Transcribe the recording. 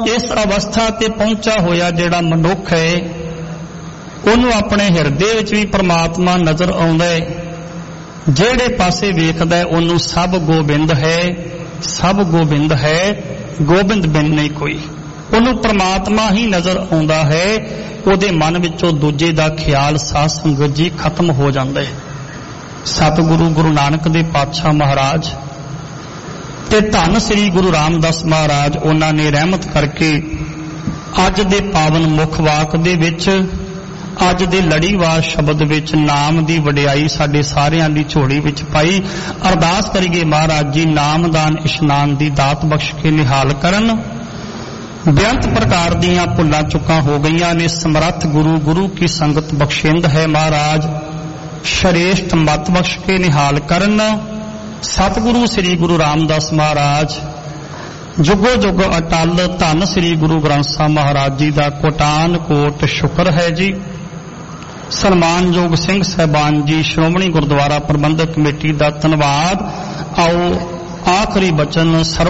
इस अवस्था ते पहुंचा होया जिहड़ा मनुख है ਉਹਨੂੰ ਆਪਣੇ ਹਿਰਦੇ ਵਿੱਚ ਵੀ परमात्मा नजर आउंदा है। ਜਿਹੜੇ ਪਾਸੇ ਵੇਖਦਾ ਹੈ ਉਹਨੂੰ ਸਭ ਗੋਬਿੰਦ ਹੈ, ਸਭ ਗੋਬਿੰਦ ਹੈ, ਗੋਬਿੰਦ ਬਿਨ ਨਹੀਂ ਕੋਈ। ਉਹਨੂੰ परमात्मा ही नजर आउंदा है। ਉਹਦੇ ਮਨ ਵਿੱਚੋਂ ਦੂਜੇ ਦਾ ਖਿਆਲ ਸਾਧ ਸੰਗਤ ਜੀ ਖਤਮ ਹੋ ਜਾਂਦਾ ਹੈ। ਸਤਿਗੁਰੂ ਗੁਰੂ ਨਾਨਕ ਦੇ ਪਾਤਸ਼ਾਹ ਮਹਾਰਾਜ ਤੇ ਧੰਨ ਸ੍ਰੀ ਗੁਰੂ ਰਾਮਦਾਸ ਮਹਾਰਾਜ ਉਹਨਾਂ ਨੇ ਰਹਿਮਤ ਕਰਕੇ ਅੱਜ ਦੇ ਪਾਵਨ ਮੁਖ ਵਾਕ ਦੇ ਵਿੱਚ, ਅੱਜ ਦੇ ਲੜੀਵਾਰ ਸ਼ਬਦ ਵਿੱਚ ਨਾਮ ਦੀ ਵਡਿਆਈ ਸਾਡੇ ਸਾਰਿਆਂ ਦੀ ਝੋਲੀ ਵਿੱਚ ਪਾਈ। ਅਰਦਾਸ ਕਰੀਏ ਮਹਾਰਾਜ ਜੀ ਨਾਮਦਾਨ ਇਸ਼ਨਾਨ ਦੀ ਦਾਤ ਬਖਸ਼ ਕੇ ਨਿਹਾਲ ਕਰਨ। ਬੇਅੰਤ ਪ੍ਰਕਾਰ ਦੀਆਂ ਭੁੱਲਾਂ ਚੁੱਕਾਂ ਹੋ ਗਈਆਂ ਨੇ। ਸਮਰੱਥ ਗੁਰੂ ਗੁਰੂ ਕੀ ਸੰਗਤ ਬਖਸ਼ਿੰਦ ਹੈ ਮਹਾਰਾਜ, ਸ਼੍ਰੇਸ਼ਟ ਮਤ ਬਖਸ਼ ਕੇ ਨਿਹਾਲ ਕਰਨ। ਸਤਿਗੁਰੂ ਸ੍ਰੀ ਗੁਰੂ ਰਾਮਦਾਸ ਮਹਾਰਾਜ ਜੁਗੋ ਜੁਗ ਅਟਲ, ਧੰਨ ਸ੍ਰੀ ਗੁਰੂ ਗ੍ਰੰਥ ਸਾਹਿਬ ਮਹਾਰਾਜ ਜੀ ਦਾ ਕੋਟਾਨ ਕੋਟ ਸ਼ੁਕਰ ਹੈ ਜੀ। ਸਨਮਾਨਯੋਗ ਸਿੰਘ ਸਾਹਿਬਾਨ ਜੀ, ਸ਼੍ਰੋਮਣੀ ਗੁਰਦੁਆਰਾ ਪ੍ਰਬੰਧਕ ਕਮੇਟੀ ਦਾ ਧੰਨਵਾਦ। ਆਓ ਆਖਰੀ ਬਚਨ ਸਰਵ